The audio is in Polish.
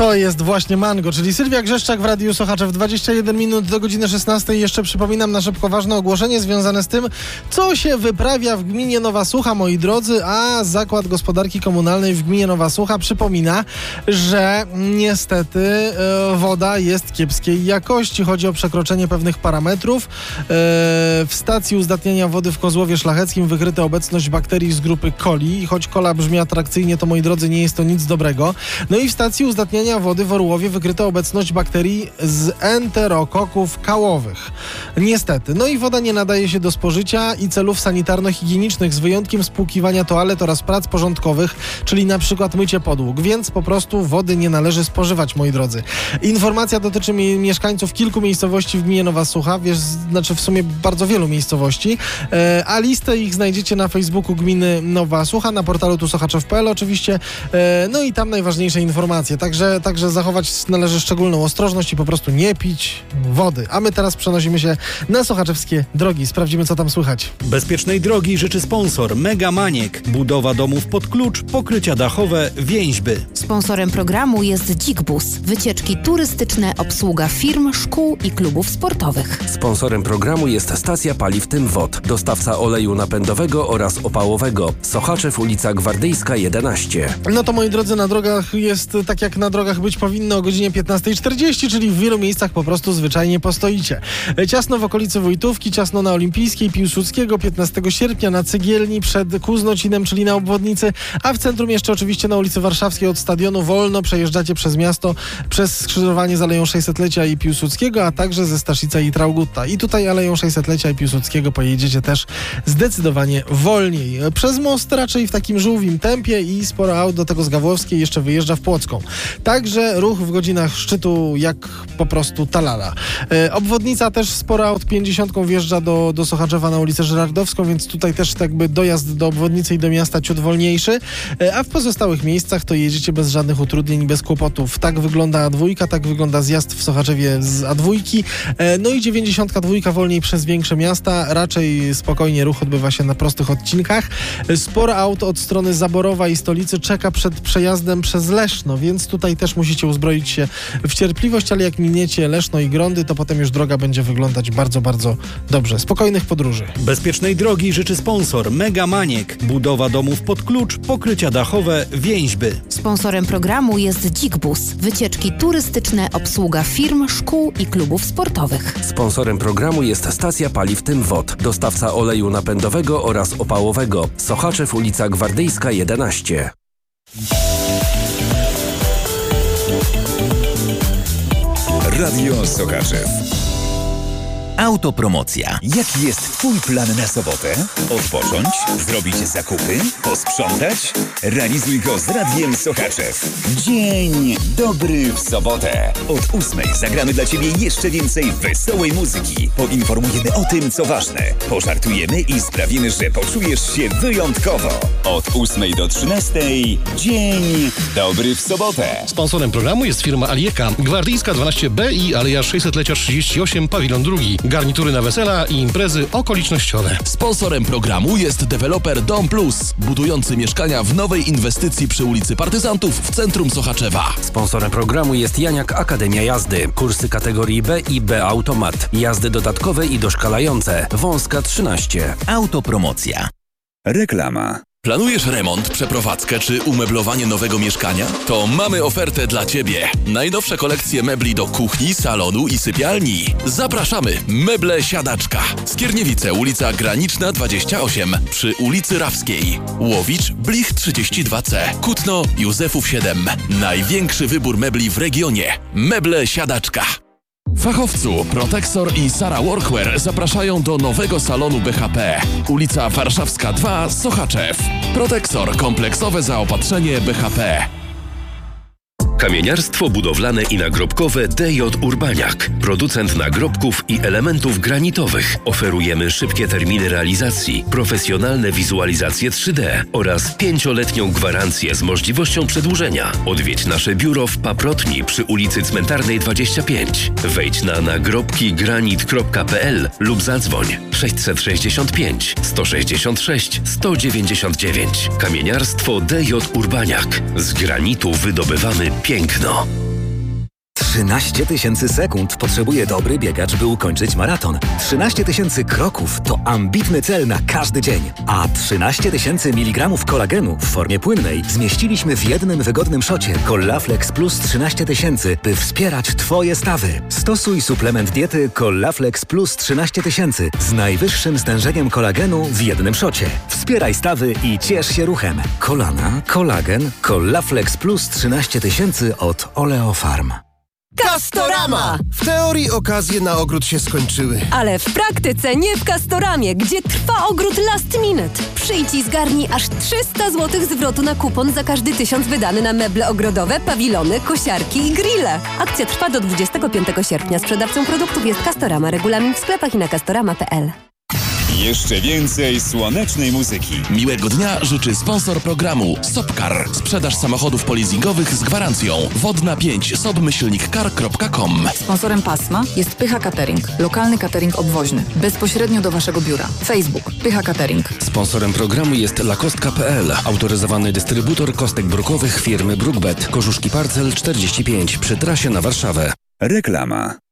To jest właśnie Mango, czyli Sylwia Grzeszczak w Radiu Sochaczew. 21 minut do godziny 16. Jeszcze przypominam na szybko ważne ogłoszenie związane z tym, co się wyprawia w gminie Nowa Sucha, moi drodzy, a Zakład Gospodarki Komunalnej w gminie Nowa Sucha przypomina, że niestety woda jest kiepskiej jakości. Chodzi o przekroczenie pewnych parametrów. W stacji uzdatniania wody w Kozłowie Szlacheckim wykryto obecność bakterii z grupy coli. I choć kola brzmi atrakcyjnie, to moi drodzy, nie jest to nic dobrego. No i w stacji uzdatniania wody w Orłowie wykryto obecność bakterii z enterokoków kałowych. Niestety. No i woda nie nadaje się do spożycia i celów sanitarno-higienicznych, z wyjątkiem spłukiwania toalet oraz prac porządkowych, czyli na przykład mycie podłóg, więc po prostu wody nie należy spożywać, moi drodzy. Informacja dotyczy mieszkańców kilku miejscowości w gminie Nowa Sucha, znaczy w sumie bardzo wielu miejscowości, a listę ich znajdziecie na Facebooku gminy Nowa Sucha, na portalu tusochaczew.pl oczywiście, no i tam najważniejsze informacje. Także zachować należy szczególną ostrożność i po prostu nie pić wody. A my teraz przenosimy się na sochaczewskie drogi. Sprawdzimy, co tam słychać. Bezpiecznej drogi życzy sponsor Mega Maniek. Budowa domów pod klucz, pokrycia dachowe, więźby. Sponsorem programu jest Dzik-Bus. Wycieczki turystyczne, obsługa firm, szkół i klubów sportowych. Sponsorem programu jest stacja paliw Tym Wod. Dostawca oleju napędowego oraz opałowego. Sochaczew, ulica Gwardyjska 11. No to, moi drodzy, na drogach jest tak, jak na drogach być powinno o godzinie 15:40, czyli w wielu miejscach po prostu zwyczajnie postoicie. Ciasno w okolicy Wojtówki, ciasno na Olimpijskiej, Piłsudskiego, 15 sierpnia na Cegielni przed Kuznocinem, czyli na obwodnicy, a w centrum jeszcze oczywiście na ulicy Warszawskiej od stadionu wolno przejeżdżacie przez miasto, przez skrzyżowanie z Aleją 600-lecia i Piłsudskiego, a także ze Staszica i Traugutta. I tutaj Aleją 600-lecia i Piłsudskiego pojedziecie też zdecydowanie wolniej. Przez most raczej w takim żółwim tempie i sporo aut do tego z Gawłowskiej jeszcze wyjeżdża w Płocką. Także ruch w godzinach szczytu jak po prostu talala. Obwodnica też sporo aut 50 wjeżdża do Sochaczewa na ulicę Żyrardowską, więc tutaj też jakby dojazd do obwodnicy i do miasta ciut wolniejszy, a w pozostałych miejscach to jedziecie bez żadnych utrudnień, bez kłopotów. Tak wygląda A2, tak wygląda zjazd w Sochaczewie z A2, no i 92 wolniej przez większe miasta, raczej spokojnie ruch odbywa się na prostych odcinkach. Sporo aut od strony Zaborowa i Stolicy czeka przed przejazdem przez Leszno, więc tutaj też musicie uzbroić się w cierpliwość, ale jak miniecie Leszno i Grądy, to potem już droga będzie wyglądać bardzo, bardzo dobrze. Spokojnych podróży. Bezpiecznej drogi życzy sponsor Mega Maniek. Budowa domów pod klucz, pokrycia dachowe, więźby. Sponsorem programu jest Dzik-Bus. Wycieczki turystyczne, obsługa firm, szkół i klubów sportowych. Sponsorem programu jest stacja paliw Tym Wod. Dostawca oleju napędowego oraz opałowego. Sochaczew, ulica Gwardyjska 11. Radio Sochaczew. Autopromocja. Jaki jest Twój plan na sobotę? Odpocząć? Zrobić zakupy? Posprzątać? Realizuj go z Radiem Sochaczew. Dzień dobry w sobotę. Od 8 zagramy dla Ciebie jeszcze więcej wesołej muzyki. Poinformujemy o tym, co ważne. Pożartujemy i sprawimy, że poczujesz się wyjątkowo. Od 8 do 13 Dzień dobry w sobotę. Sponsorem programu jest firma Alieka. Gwardyjska 12B i Aleja 600-lecia 38, pawilon 2. Garnitury na wesela i imprezy okolicznościowe. Sponsorem programu jest deweloper Dom Plus, budujący mieszkania w nowej inwestycji przy ulicy Partyzantów w centrum Sochaczewa. Sponsorem programu jest Janiak Akademia Jazdy. Kursy kategorii B i B Automat. Jazdy dodatkowe i doszkalające. Wąska 13. Autopromocja. Reklama. Planujesz remont, przeprowadzkę czy umeblowanie nowego mieszkania? To mamy ofertę dla Ciebie. Najnowsze kolekcje mebli do kuchni, salonu i sypialni. Zapraszamy! Meble Siadaczka. Skierniewice, ulica Graniczna 28 przy ulicy Rawskiej. Łowicz, Blich 32C. Kutno, Józefów 7. Największy wybór mebli w regionie. Meble Siadaczka. Fachowcu, Protexor i Sara Workwear zapraszają do nowego salonu BHP. Ulica Warszawska 2, Sochaczew. Protexor, kompleksowe zaopatrzenie BHP. Kamieniarstwo budowlane i nagrobkowe DJ Urbaniak. Producent nagrobków i elementów granitowych. Oferujemy szybkie terminy realizacji, profesjonalne wizualizacje 3D oraz 5-letnią gwarancję z możliwością przedłużenia. Odwiedź nasze biuro w Paprotni przy ulicy Cmentarnej 25. Wejdź na nagrobkigranit.pl lub zadzwoń 665 166 199. Kamieniarstwo DJ Urbaniak. Z granitu wydobywamy piękno. 13 000 sekund potrzebuje dobry biegacz, by ukończyć maraton. 13 000 kroków to ambitny cel na każdy dzień. A 13 000 mg kolagenu w formie płynnej zmieściliśmy w jednym wygodnym szocie Collaflex Plus 13 000, by wspierać Twoje stawy. Stosuj suplement diety Collaflex Plus 13 000 z najwyższym stężeniem kolagenu w jednym szocie. Wspieraj stawy i ciesz się ruchem. Kolana, kolagen, Collaflex Plus 13 000 od Oleofarm. Castorama! W teorii okazje na ogród się skończyły. Ale w praktyce nie w Castoramie, gdzie trwa ogród last minute. Przyjdź i zgarnij aż 300 zł zwrotu na kupon za każdy 1000 wydany na meble ogrodowe, pawilony, kosiarki i grille. Akcja trwa do 25 sierpnia. Sprzedawcą produktów jest Castorama. Regulamin w sklepach i na castorama.pl. Jeszcze więcej słonecznej muzyki. Miłego dnia życzy sponsor programu Sopcar. Sprzedaż samochodów polizingowych z gwarancją. Wodna 5 sob-car.com. Sponsorem pasma jest Pycha Catering. Lokalny catering obwoźny. Bezpośrednio do Waszego biura. Facebook. Pycha Catering. Sponsorem programu jest lakostka.pl. Autoryzowany dystrybutor kostek brukowych firmy Brookbet. Korzuszki Parcel 45 przy trasie na Warszawę. Reklama.